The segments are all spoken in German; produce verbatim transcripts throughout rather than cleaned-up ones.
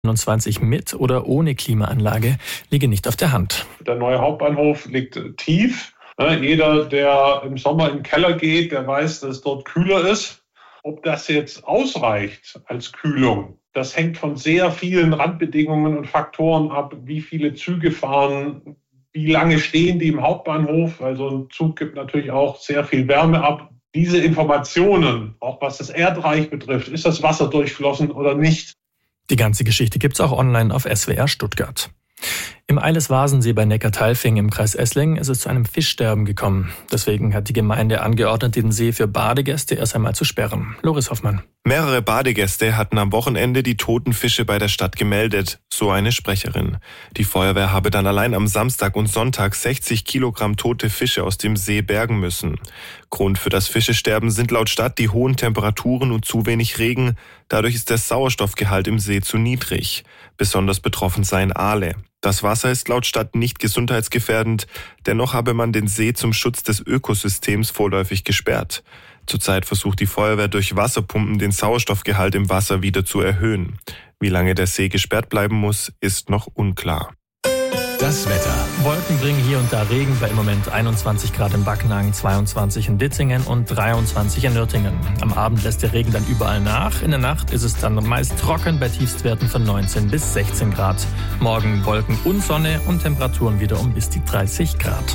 einundzwanzig mit oder ohne Klimaanlage liege nicht auf der Hand. Der neue Hauptbahnhof liegt tief. Jeder, der im Sommer in den Keller geht, der weiß, dass es dort kühler ist. Ob das jetzt ausreicht als Kühlung, das hängt von sehr vielen Randbedingungen und Faktoren ab. Wie viele Züge fahren, wie lange stehen die im Hauptbahnhof? Also ein Zug gibt natürlich auch sehr viel Wärme ab. Diese Informationen, auch was das Erdreich betrifft, ist das Wasser durchflossen oder nicht? Die ganze Geschichte gibt's auch online auf S W R Stuttgart. Im Eileswasensee bei Neckartalfing im Kreis Essling ist es zu einem Fischsterben gekommen. Deswegen hat die Gemeinde angeordnet, den See für Badegäste erst einmal zu sperren. Loris Hoffmann. Mehrere Badegäste hatten am Wochenende die toten Fische bei der Stadt gemeldet, so eine Sprecherin. Die Feuerwehr habe dann allein am Samstag und Sonntag sechzig Kilogramm tote Fische aus dem See bergen müssen. Grund für das Fischesterben sind laut Stadt die hohen Temperaturen und zu wenig Regen. Dadurch ist der Sauerstoffgehalt im See zu niedrig. Besonders betroffen seien Aale. Das Wasser ist laut Stadt nicht gesundheitsgefährdend, dennoch habe man den See zum Schutz des Ökosystems vorläufig gesperrt. Zurzeit versucht die Feuerwehr durch Wasserpumpen den Sauerstoffgehalt im Wasser wieder zu erhöhen. Wie lange der See gesperrt bleiben muss, ist noch unklar. Das Wetter. Wolken bringen hier und da Regen, bei im Moment einundzwanzig Grad in Backnang, zweiundzwanzig in Ditzingen und dreiundzwanzig in Nürtingen. Am Abend lässt der Regen dann überall nach. In der Nacht ist es dann meist trocken bei Tiefstwerten von neunzehn bis sechzehn Grad. Morgen Wolken und Sonne und Temperaturen wieder um bis die dreißig Grad.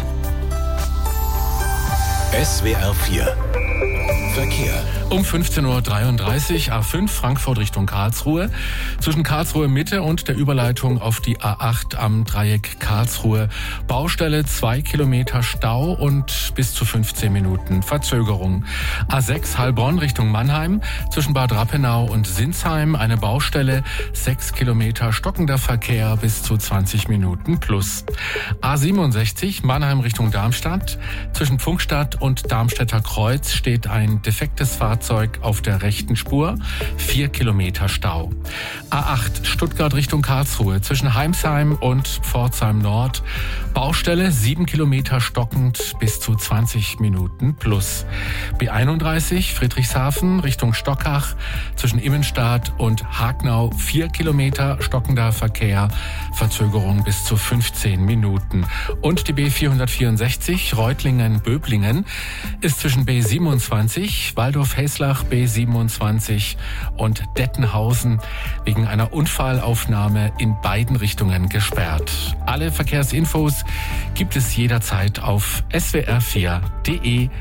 S W R vier Verkehr. Um fünfzehn Uhr dreiunddreißig, A fünf Frankfurt Richtung Karlsruhe. Zwischen Karlsruhe Mitte und der Überleitung auf die A acht am Dreieck Karlsruhe. Baustelle, zwei Kilometer Stau und bis zu fünfzehn Minuten Verzögerung. A sechs Heilbronn Richtung Mannheim. Zwischen Bad Rappenau und Sinsheim eine Baustelle, sechs Kilometer stockender Verkehr bis zu zwanzig Minuten plus. A siebenundsechzig Mannheim Richtung Darmstadt. Zwischen Pfungstadt und Darmstädter Kreuz steht ein defektes Fahrzeug auf der rechten Spur, vier Kilometer Stau. A acht Stuttgart Richtung Karlsruhe zwischen Heimsheim und Pforzheim Nord. Baustelle, sieben Kilometer stockend bis zu zwanzig Minuten plus. B einunddreißig Friedrichshafen Richtung Stockach zwischen Immenstadt und Hagnau, vier Kilometer stockender Verkehr, Verzögerung bis zu fünfzehn Minuten. Und die B vierhundertvierundsechzig Reutlingen-Böblingen ist zwischen B siebenundzwanzig Waldorf-Heslach B siebenundzwanzig und Dettenhausen wegen einer Unfallaufnahme in beiden Richtungen gesperrt. Alle Verkehrsinfos gibt es jederzeit auf s w r vier punkt d e.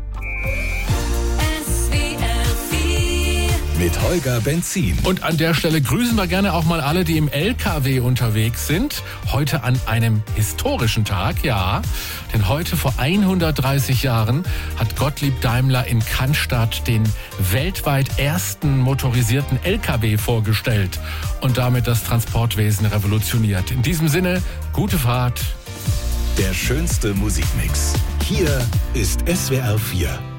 Mit Holger Benzin. Und an der Stelle grüßen wir gerne auch mal alle, die im L K W unterwegs sind. Heute an einem historischen Tag, ja. Denn heute vor hundertdreißig Jahren hat Gottlieb Daimler in Cannstatt den weltweit ersten motorisierten L K W vorgestellt und damit das Transportwesen revolutioniert. In diesem Sinne, gute Fahrt. Der schönste Musikmix. Hier ist S W R vier.